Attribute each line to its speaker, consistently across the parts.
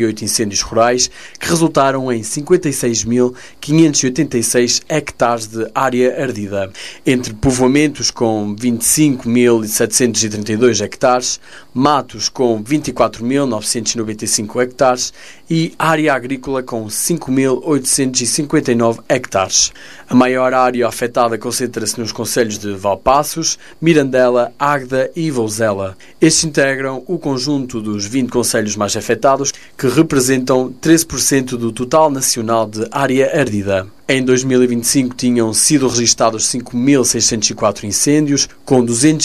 Speaker 1: 8 incêndios rurais que resultaram em 56.586 hectares de área ardida, entre povoamentos com 25.732 hectares, matos com 24.995 hectares e área agrícola com 5.859 hectares. A maior área afetada concentra-se nos concelhos de Valpaços, Mirandela, Águeda e Vouzela. Estes integram o conjunto dos 20 concelhos mais afetados, que representam 13% do total nacional de área ardida. Em 2025 tinham sido registados 5.604 incêndios, com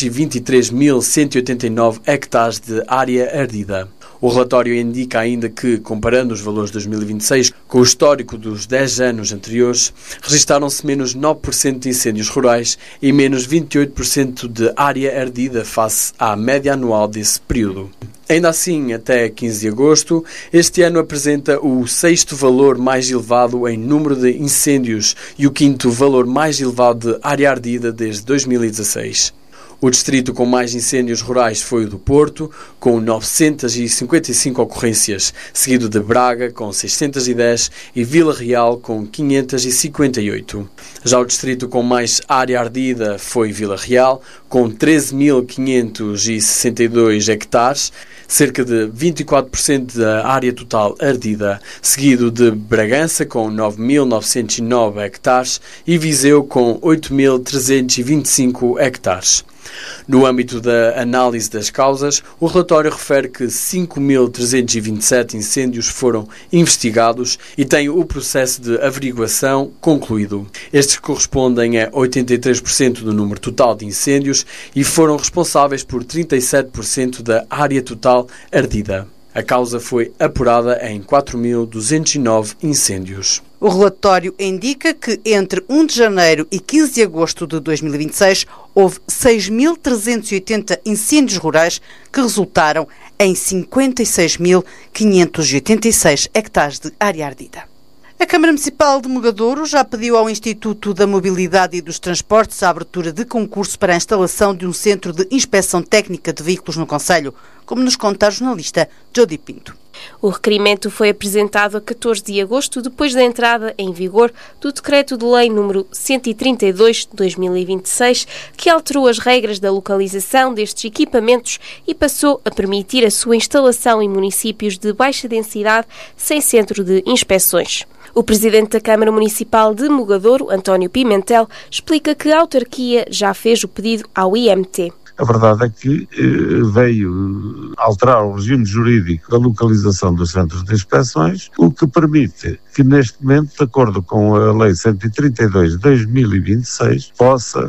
Speaker 1: 223.189 hectares de área ardida. O relatório indica ainda que, comparando os valores de 2026 com o histórico dos 10 anos anteriores, registaram-se menos 9% de incêndios rurais e menos 28% de área ardida face à média anual desse período. Ainda assim, até 15 de agosto, este ano apresenta o 6º valor mais elevado em número de incêndios e o 5º valor mais elevado de área ardida desde 2016. O distrito com mais incêndios rurais foi o do Porto, com 955 ocorrências, seguido de Braga, com 610, e Vila Real, com 558. Já o distrito com mais área ardida foi Vila Real, com 13.562 hectares, cerca de 24% da área total ardida, seguido de Bragança, com 9.909 hectares, e Viseu, com 8.325 hectares. No âmbito da análise das causas, o relatório refere que 5.327 incêndios foram investigados e tem o processo de averiguação concluído. Estes correspondem a 83% do número total de incêndios e foram responsáveis por 37% da área total ardida. A causa foi apurada em 4.209 incêndios.
Speaker 2: O relatório indica que entre 1 de janeiro e 15 de agosto de 2026 houve 6.380 incêndios rurais que resultaram em 56.586 hectares de área ardida. A Câmara Municipal de Mugadouro já pediu ao Instituto da Mobilidade e dos Transportes a abertura de concurso para a instalação de um centro de inspeção técnica de veículos no concelho, como nos conta a jornalista Jody Pinto.
Speaker 3: O requerimento foi apresentado a 14 de agosto, depois da entrada em vigor do Decreto de Lei número 132 de 2026, que alterou as regras da localização destes equipamentos e passou a permitir a sua instalação em municípios de baixa densidade sem centro de inspeções. O presidente da Câmara Municipal de Mugadouro, António Pimentel, explica que a autarquia já fez o pedido ao IMT.
Speaker 4: A verdade é que veio alterar o regime jurídico da localização dos centros de inspeções, o que permite que neste momento, de acordo com a Lei 132 de 2026, possa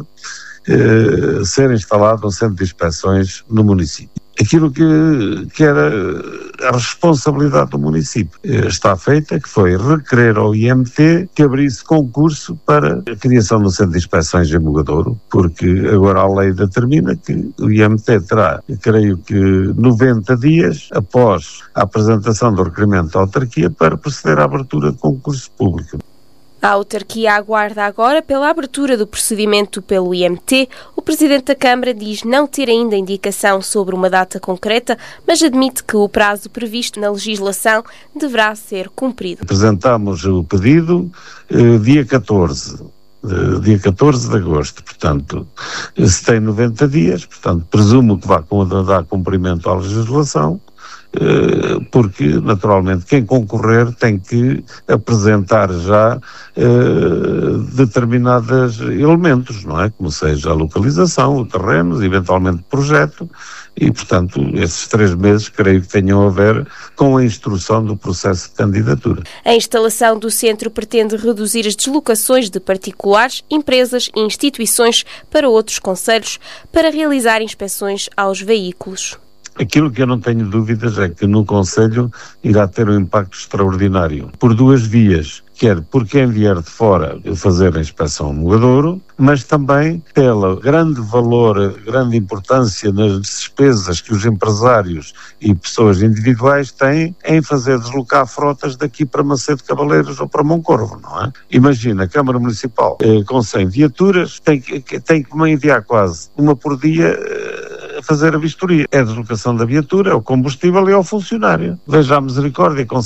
Speaker 4: ser instalado um centro de inspeções no município. Aquilo que era a responsabilidade do município está feita, que foi requerer ao IMT que abrisse concurso para a criação do centro de inspeções em Mugadouro, porque agora a lei determina que o IMT terá, creio que 90 dias após a apresentação do requerimento à autarquia para proceder à abertura de concurso público.
Speaker 3: A autarquia aguarda agora pela abertura do procedimento pelo IMT. O presidente da Câmara diz não ter ainda indicação sobre uma data concreta, mas admite que o prazo previsto na legislação deverá ser cumprido.
Speaker 4: Apresentámos o pedido dia 14 de agosto, portanto, se tem 90 dias, portanto, presumo que vai dar cumprimento à legislação, porque naturalmente quem concorrer tem que apresentar já determinados elementos, não é? Como seja a localização, o terreno, eventualmente o projeto, e portanto esses 3 meses creio que tenham a ver com a instrução do processo de candidatura.
Speaker 3: A instalação do centro pretende reduzir as deslocações de particulares, empresas e instituições para outros concelhos para realizar inspeções aos veículos.
Speaker 4: Aquilo que eu não tenho dúvidas é que no concelho irá ter um impacto extraordinário, por 2 vias, quer por quem vier de fora fazer a inspeção no Mugadouro, mas também pela grande valor, grande importância nas despesas que os empresários e pessoas individuais têm em fazer deslocar frotas daqui para Macedo Cavaleiros ou para Moncorvo, não é? Imagina, a Câmara Municipal com 100 viaturas tem que enviar quase uma por dia fazer a vistoria. É a deslocação da viatura, é o combustível e é o funcionário. Veja a misericórdia, com